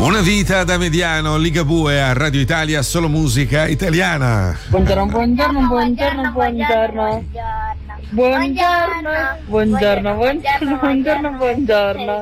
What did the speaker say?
Una vita da mediano, Ligabue a Radio Italia, solo musica italiana. Buongiorno, buongiorno, buongiorno, buongiorno. Buongiorno, buongiorno, buongiorno, buongiorno, buongiorno.